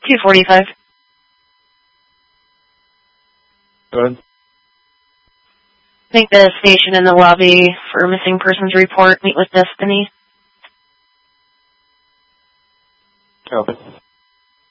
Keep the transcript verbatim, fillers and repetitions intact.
two forty-five. Go ahead. Make the station in the lobby for missing persons report. Meet with Destiny. Copy.